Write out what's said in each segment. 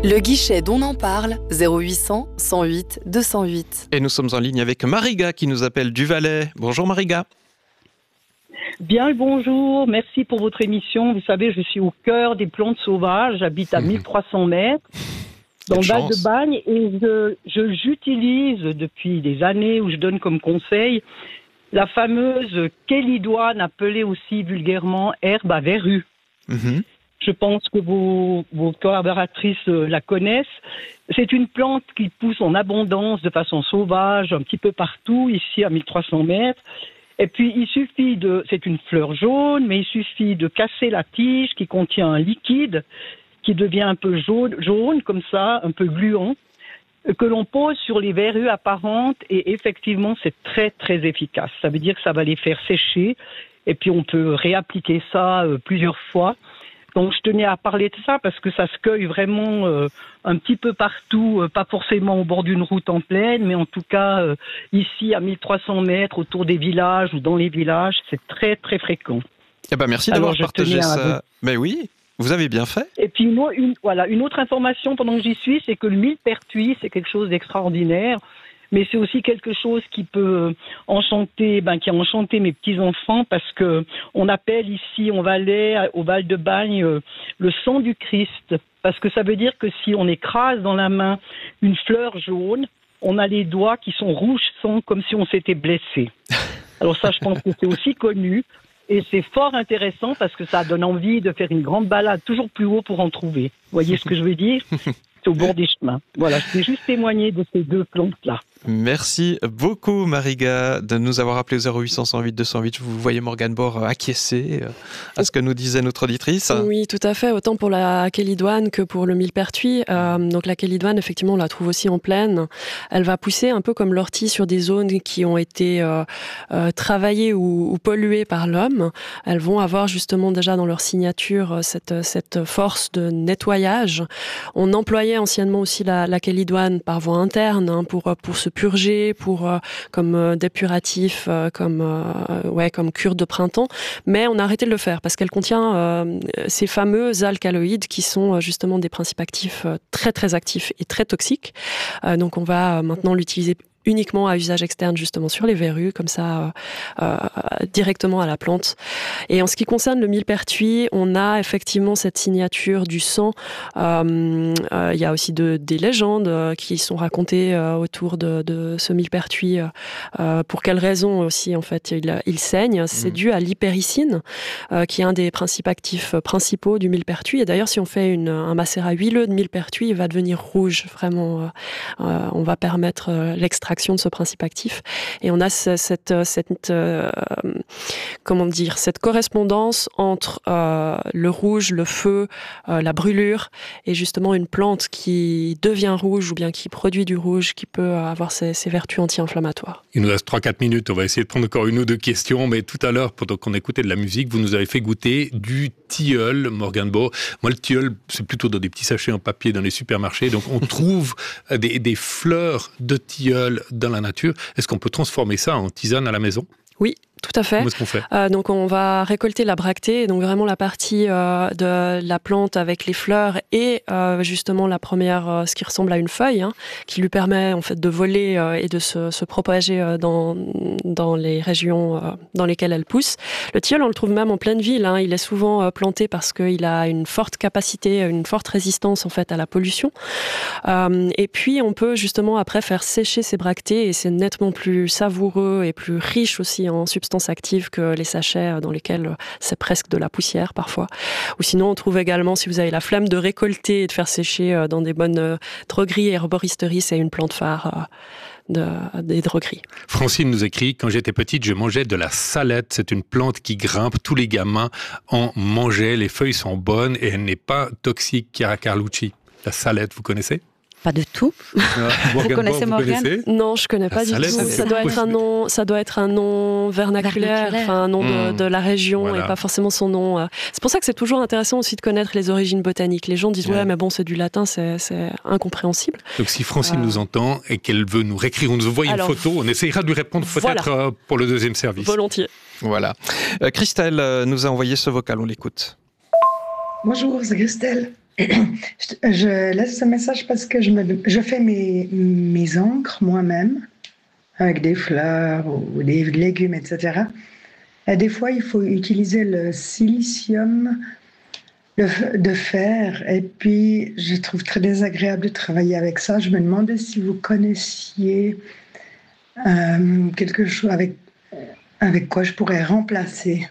Le guichet d'On en parle, 0800 108 208. Et nous sommes en ligne avec Mariga qui nous appelle du Valais. Bonjour Mariga. Bien le bonjour, merci pour votre émission. Vous savez, je suis au cœur des plantes sauvages, j'habite à 1300 mètres dans le Val de Bagne et j'utilise depuis des années où je donne comme conseil la fameuse kélidoine, appelée aussi vulgairement herbe à verrues. Je pense que vos collaboratrices la connaissent. C'est une plante qui pousse en abondance de façon sauvage un petit peu partout, ici à 1300 mètres. Et puis, il suffit c'est une fleur jaune, mais il suffit de casser la tige qui contient un liquide qui devient un peu jaune comme ça, un peu gluant, que l'on pose sur les verrues apparentes et effectivement, c'est très, très efficace. Ça veut dire que ça va les faire sécher et puis on peut réappliquer ça plusieurs fois. Donc, je tenais à parler de ça parce que ça se cueille vraiment un petit peu partout, pas forcément au bord d'une route en plaine, mais en tout cas ici à 1300 mètres autour des villages ou dans les villages, c'est très très fréquent. Eh ben merci d'avoir partagé ça. Mais oui, vous avez bien fait. Et puis une autre information pendant que j'y suis, c'est que le millepertuis, c'est quelque chose d'extraordinaire. Mais c'est aussi quelque chose qui peut enchanter, qui a enchanté mes petits-enfants parce que on appelle ici, au Val de Bagne, le sang du Christ. Parce que ça veut dire que si on écrase dans la main une fleur jaune, on a les doigts qui sont rouge sang comme si on s'était blessé. Alors ça, je pense que c'est aussi connu. Et c'est fort intéressant parce que ça donne envie de faire une grande balade toujours plus haut pour en trouver. Vous voyez ce que je veux dire ? Au bord des chemins. Voilà, je vais juste témoigner de ces deux plantes-là. Merci beaucoup Mariga de nous avoir appelé au 0800 108 208. Vous voyez Morgane Bord acquiescer à ce que nous disait notre auditrice. Oui, tout à fait, autant pour la kélidoine que pour le millepertuis. Donc la kélidoine, effectivement, on la trouve aussi en plaine. Elle va pousser un peu comme l'ortie sur des zones qui ont été travaillées ou polluées par l'homme. Elles vont avoir justement déjà dans leur signature cette force de nettoyage. On employait anciennement aussi la kélidoine par voie interne pour se purger, comme dépuratif, comme cure de printemps. Mais on a arrêté de le faire parce qu'elle contient ces fameux alcaloïdes qui sont justement des principes actifs très très actifs et très toxiques. Donc on va maintenant l'utiliser uniquement à usage externe justement sur les verrues, comme ça directement à la plante. Et en ce qui concerne le millepertuis, on a effectivement cette signature du sang. Il y a aussi des légendes qui sont racontées autour de ce millepertuis. Pour quelles raisons aussi en fait il saigne. C'est dû à l'hypericine, qui est un des principes actifs principaux du millepertuis. Et d'ailleurs, si on fait un macérat huileux de millepertuis, il va devenir rouge. Vraiment, on va permettre l'extraction de ce principe actif. Et on a cette correspondance entre le rouge, le feu, la brûlure, et justement une plante qui devient rouge ou bien qui produit du rouge, qui peut avoir ses vertus anti-inflammatoires. Il nous reste 3-4 minutes, on va essayer de prendre encore une ou deux questions, mais tout à l'heure, pendant qu'on écoutait de la musique, vous nous avez fait goûter du tilleul, Morgane Bord. Moi, le tilleul, c'est plutôt dans des petits sachets en papier dans les supermarchés, donc on trouve des fleurs de tilleul dans la nature. Est-ce qu'on peut transformer ça en tisane à la maison ? Oui, tout à fait. Comment est-ce qu'on fait ? Donc on va récolter la bractée, donc vraiment la partie de la plante avec les fleurs et justement la première, ce qui ressemble à une feuille, qui lui permet en fait de voler et de se propager dans les régions dans lesquelles elle pousse. Le tilleul, on le trouve même en pleine ville. Il est souvent planté parce qu'il a une forte capacité, une forte résistance en fait à la pollution. Et puis on peut justement après faire sécher ces bractées et c'est nettement plus savoureux et plus riche aussi en substances actives que les sachets dans lesquels c'est presque de la poussière parfois. Ou sinon, on trouve également, si vous avez la flemme de récolter et de faire sécher dans des bonnes drogueries et herboristeries, c'est une plante phare des drogueries. Francine nous écrit: quand j'étais petite, je mangeais de la salette. C'est une plante qui grimpe. Tous les gamins en mangeaient. Les feuilles sont bonnes et elle n'est pas toxique. Chiara Carlucci. La salette, vous connaissez ? Pas de tout. Vous connaissez Morgane ? Non, je connais pas du tout. Ça doit être un nom vernaculaire, enfin un nom de la région, voilà. Et pas forcément son nom. C'est pour ça que c'est toujours intéressant aussi de connaître les origines botaniques. Les gens disent ouais mais bon, c'est du latin, c'est incompréhensible. Donc si Francine nous entend et qu'elle veut nous réécrire ou nous envoyer une photo, on essayera de lui répondre peut-être pour le deuxième service. Volontiers. Voilà. Christelle nous a envoyé ce vocal, on l'écoute. Bonjour, c'est Christelle. Je laisse ce message parce que je fais mes encres moi-même avec des fleurs ou des légumes, etc. Et des fois, il faut utiliser le silicium de fer. Et puis, je trouve très désagréable de travailler avec ça. Je me demandais si vous connaissiez quelque chose avec quoi je pourrais remplacer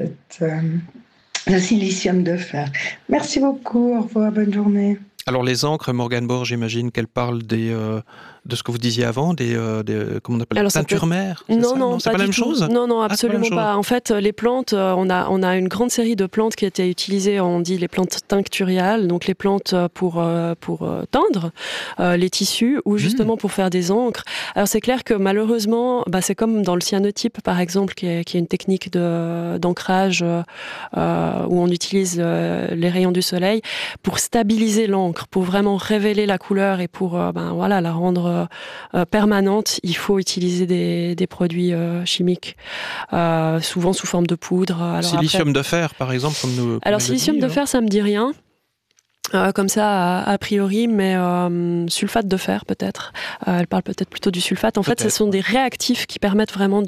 le silicium de fer. Merci beaucoup. Au revoir. Bonne journée. Alors les encres, Morgane Borg, j'imagine qu'elle parle de ce que vous disiez avant, comment on appelle, teintures mères. Non, c'est pas la même chose. Non, absolument pas. En fait, les plantes, on a une grande série de plantes qui étaient utilisées. On dit les plantes tincturiales, donc les plantes pour teindre les tissus ou justement pour faire des encres. Alors c'est clair que malheureusement, c'est comme dans le cyanotype par exemple, qui est une technique d'ancrage où on utilise les rayons du soleil pour stabiliser l'encre, pour vraiment révéler la couleur et pour la rendre permanente. Il faut utiliser des produits chimiques, souvent sous forme de poudre. Silicium de fer, par exemple, comme nous. Alors silicium de fer, ça me dit rien. Comme ça, a priori, mais sulfate de fer peut-être. Elle parle peut-être plutôt du sulfate. En fait, ce sont des réactifs qui permettent vraiment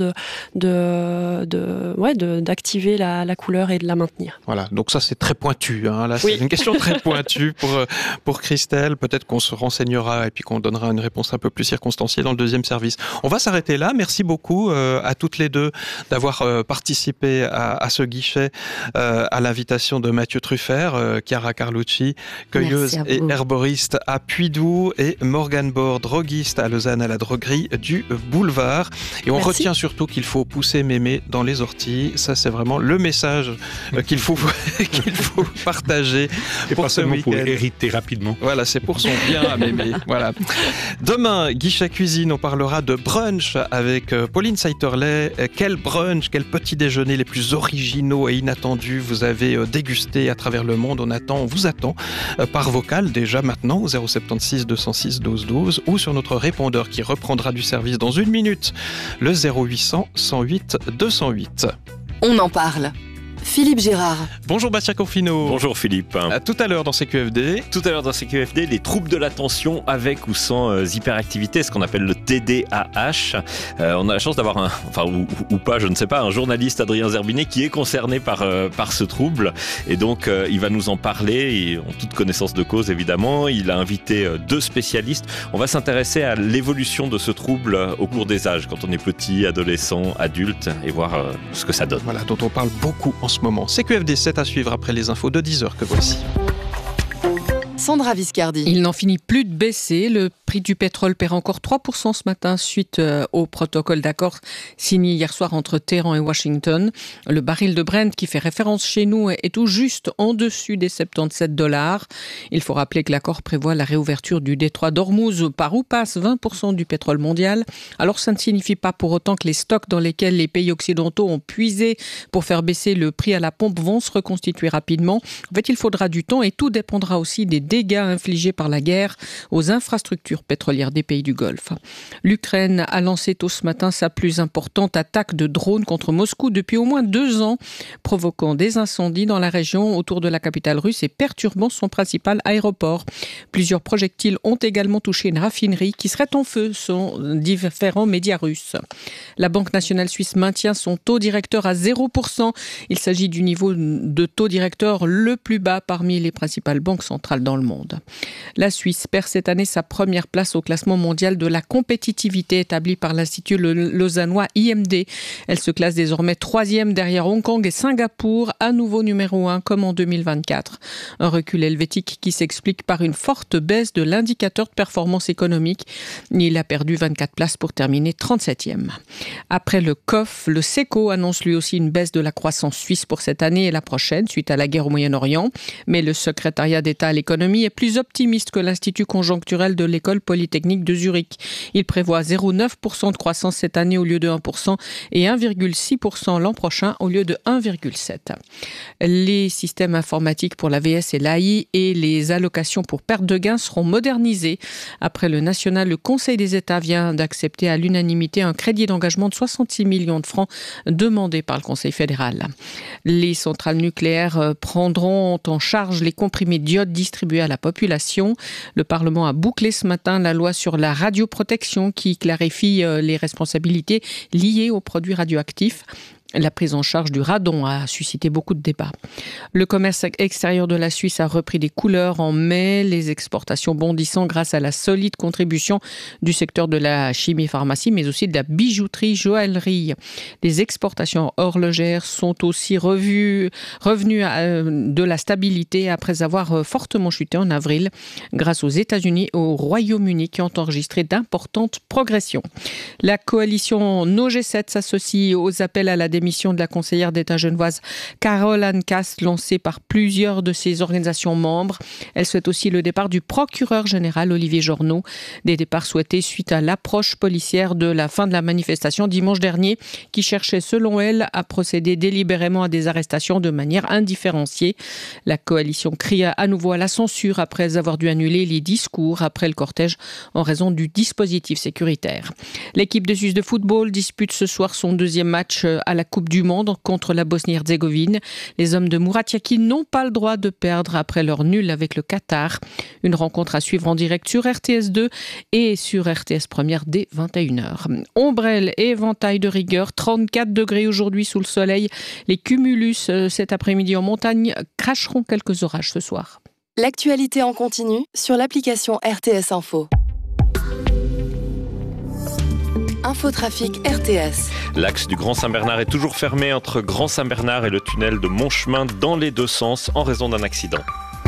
d'activer la couleur et de la maintenir. Voilà, donc ça c'est très pointu. Hein. Là, c'est une question très pointue pour Christelle. Peut-être qu'on se renseignera et puis qu'on donnera une réponse un peu plus circonstanciée dans le deuxième service. On va s'arrêter là. Merci beaucoup à toutes les deux d'avoir participé à ce guichet à l'invitation de Mathieu Truffert, Chiara Carlucci, cueilleuse et herboriste à Puydoux, et Morgane Borg, droguiste à Lausanne à la droguerie du Boulevard. Et on retient surtout qu'il faut pousser mémé dans les orties. Ça, c'est vraiment le message qu'il faut partager. Et pour pas ce seulement week-end. pour hériter rapidement. Voilà, c'est pour son bien à mémé. Voilà. Demain, guichet cuisine, on parlera de brunch avec Pauline Saiterlet. Quel brunch, quel petit déjeuner les plus originaux et inattendus vous avez dégusté à travers le monde. On vous attend par vocal déjà maintenant au 076 206 12 12 ou sur notre répondeur qui reprendra du service dans une minute, le 0800 108 208. On en parle. Philippe Gérard. Bonjour Bastien Confino. Bonjour Philippe. À tout à l'heure dans CQFD. Tout à l'heure dans CQFD, les troubles de l'attention avec ou sans hyperactivité, ce qu'on appelle le TDAH. On a la chance d'avoir ou pas, je ne sais pas, un journaliste, Adrien Zerbinet, qui est concerné par ce trouble. Et donc, il va nous en parler, en toute connaissance de cause évidemment. Il a invité 2 spécialistes. On va s'intéresser à l'évolution de ce trouble au cours des âges, quand on est petit, adolescent, adulte, et voir ce que ça donne. Voilà, dont on parle beaucoup en ce moment. CQFD 7 à suivre après les infos de 10h que voici. Sandra Viscardi. Il n'en finit plus de baisser. Le prix du pétrole perd encore 3% ce matin suite au protocole d'accord signé hier soir entre Téhéran et Washington. Le baril de Brent qui fait référence chez nous est tout juste en dessus des $77. Il faut rappeler que l'accord prévoit la réouverture du détroit d'Ormuz par où passe 20% du pétrole mondial. Alors ça ne signifie pas pour autant que les stocks dans lesquels les pays occidentaux ont puisé pour faire baisser le prix à la pompe vont se reconstituer rapidement. En fait, il faudra du temps et tout dépendra aussi des dégâts infligés par la guerre aux infrastructures pétrolières des pays du Golfe. L'Ukraine a lancé tôt ce matin sa plus importante attaque de drones contre Moscou depuis au moins 2 ans, provoquant des incendies dans la région autour de la capitale russe et perturbant son principal aéroport. Plusieurs projectiles ont également touché une raffinerie qui serait en feu, selon différents médias russes. La Banque nationale suisse maintient son taux directeur à 0%. Il s'agit du niveau de taux directeur le plus bas parmi les principales banques centrales dans le monde. La Suisse perd cette année sa première place au classement mondial de la compétitivité établi par l'Institut lausannois IMD. Elle se classe désormais 3e derrière Hong Kong et Singapour, à nouveau numéro 1 comme en 2024. Un recul helvétique qui s'explique par une forte baisse de l'indicateur de performance économique. Il a perdu 24 places pour terminer 37e. Après le COF, le SECO annonce lui aussi une baisse de la croissance suisse pour cette année et la prochaine suite à la guerre au Moyen-Orient. Mais le secrétariat d'État à l'économie est plus optimiste que l'Institut conjoncturel de l'école polytechnique de Zurich. Il prévoit 0,9% de croissance cette année au lieu de 1% et 1,6% l'an prochain au lieu de 1,7%. Les systèmes informatiques pour l'AVS et l'AI et les allocations pour perte de gains seront modernisés. Après le national, le Conseil des États vient d'accepter à l'unanimité un crédit d'engagement de 66 millions de francs demandé par le Conseil fédéral. Les centrales nucléaires prendront en charge les comprimés d'iode distribués à la population. Le Parlement a bouclé ce matin la loi sur la radioprotection qui clarifie les responsabilités liées aux produits radioactifs. La prise en charge du radon a suscité beaucoup de débats. Le commerce extérieur de la Suisse a repris des couleurs en mai, les exportations bondissant grâce à la solide contribution du secteur de la chimie-pharmacie, mais aussi de la bijouterie-joaillerie. Les exportations horlogères sont aussi revenues de la stabilité après avoir fortement chuté en avril, grâce aux États-Unis et au Royaume-Uni qui ont enregistré d'importantes progressions. La coalition No G7 s'associe aux appels à la démission de la conseillère d'État genevoise Carole Anne Cast, lancée par plusieurs de ses organisations membres. Elle souhaite aussi le départ du procureur général Olivier Jornaud. Des départs souhaités suite à l'approche policière de la fin de la manifestation dimanche dernier, qui cherchait, selon elle, à procéder délibérément à des arrestations de manière indifférenciée. La coalition crie à nouveau à la censure après avoir dû annuler les discours après le cortège en raison du dispositif sécuritaire. L'équipe de Suisse de football dispute ce soir son deuxième match à la Coupe du Monde contre la Bosnie-Herzégovine. Les hommes de Murat Yakin n'ont pas le droit de perdre après leur nul avec le Qatar. Une rencontre à suivre en direct sur RTS2 et sur RTS Première dès 21h. Ombrelle et éventail de rigueur, 34 degrés aujourd'hui sous le soleil. Les cumulus cet après-midi en montagne cracheront quelques orages ce soir. L'actualité en continu sur l'application RTS Info. Infotrafic RTS. L'axe du Grand Saint-Bernard est toujours fermé entre Grand Saint-Bernard et le tunnel de Montchemin dans les deux sens en raison d'un accident.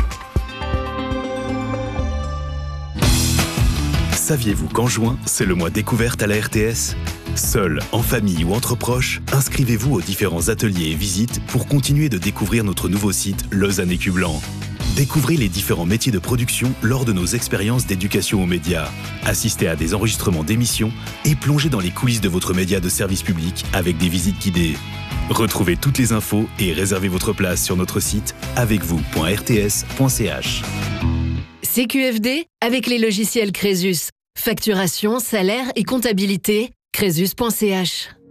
Saviez-vous qu'en juin, c'est le mois découverte à la RTS ? Seul, en famille ou entre proches, inscrivez-vous aux différents ateliers et visites pour continuer de découvrir notre nouveau site Lausanne Écu Blanc. Découvrez les différents métiers de production lors de nos expériences d'éducation aux médias. Assistez à des enregistrements d'émissions et plongez dans les coulisses de votre média de service public avec des visites guidées. Retrouvez toutes les infos et réservez votre place sur notre site avecvous.rts.ch. CQFD avec les logiciels Crésus. Facturation, salaire et comptabilité, crésus.ch.